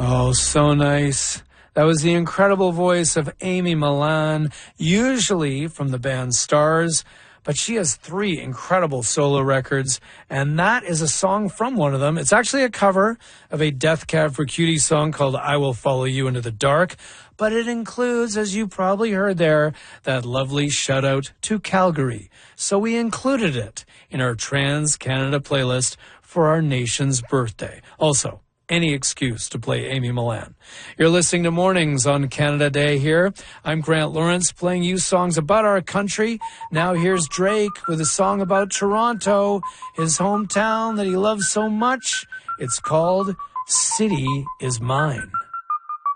Oh, so nice. That was the incredible voice of Amy Millan, usually from the band Stars, but she has 3 incredible solo records, and that is a song from one of them. It's actually a cover of a Death Cab for Cutie song called I Will Follow You Into the Dark, but it includes, as you probably heard there, that lovely shout-out to Calgary. So we included it in our Trans-Canada playlist for our nation's birthday. Also, any excuse to play Amy Millan. You're listening to Mornings on Canada Day here. I'm Grant Lawrence playing you songs about our country. Now here's Drake with a song about Toronto, his hometown that he loves so much. It's called City Is Mine.